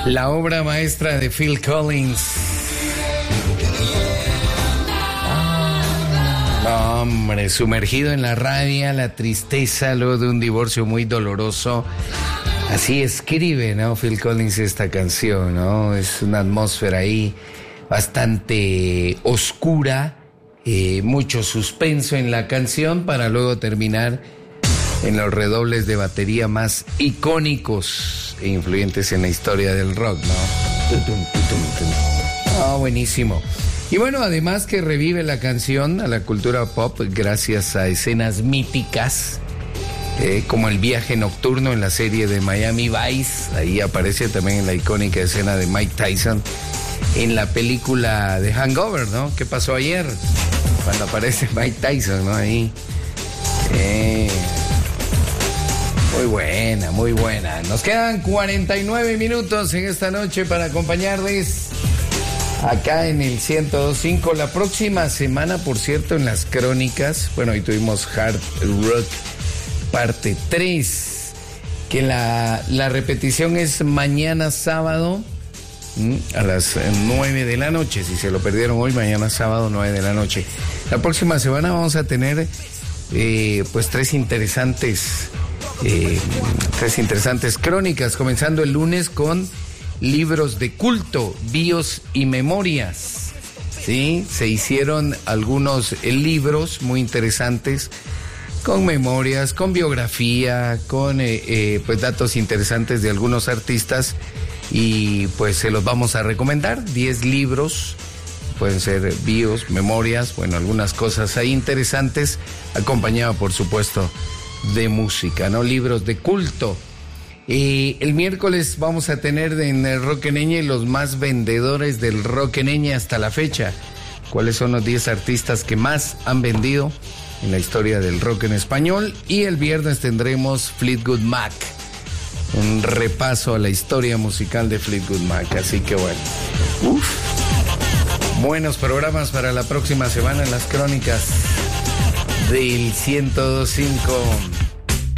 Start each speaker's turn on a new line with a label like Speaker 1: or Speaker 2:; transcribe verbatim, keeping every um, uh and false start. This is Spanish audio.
Speaker 1: La obra maestra de Phil Collins. No, hombre, sumergido en la rabia, la tristeza, luego de un divorcio muy doloroso. Así escribe, ¿no? Phil Collins esta canción, ¿no? Es una atmósfera ahí bastante oscura, eh, mucho suspenso en la canción para luego terminar en los redobles de batería más icónicos e influyentes en la historia del rock, ¿no? Oh, buenísimo. Y bueno, además que revive la canción a la cultura pop gracias a escenas míticas, eh, como el viaje nocturno en la serie de Miami Vice. Ahí aparece también la icónica escena de Mike Tyson en la película de Hangover, ¿no? ¿Qué pasó ayer? Cuando aparece Mike Tyson, ¿no? Ahí. Eh... Muy buena, muy buena. Nos quedan cuarenta y nueve minutos en esta noche para acompañarles acá en el ciento dos punto cinco. La próxima semana, por cierto, en las crónicas, bueno, hoy tuvimos Hard Rock parte tres, que la, la repetición es mañana sábado a las nueve de la noche. Si se lo perdieron hoy, mañana sábado, nueve de la noche. La próxima semana vamos a tener eh, pues tres interesantes... Eh, tres interesantes crónicas, comenzando el lunes con libros de culto, bios y memorias. Sí, se hicieron algunos eh, libros muy interesantes con memorias, con biografía, con eh, eh, pues datos interesantes de algunos artistas y pues se los vamos a recomendar. diez libros, pueden ser bios, memorias, bueno, algunas cosas ahí interesantes, acompañado por supuesto de música, ¿no? Libros de culto. Y el miércoles vamos a tener en el Rock en Eñe los más vendedores del Rock en Eñe hasta la fecha. ¿Cuáles son los diez artistas que más han vendido en la historia del rock en español? Y el viernes tendremos Fleetwood Mac, un repaso a la historia musical de Fleetwood Mac. Así que bueno, uf, buenos programas para la próxima semana en las crónicas del ciento dos punto cinco.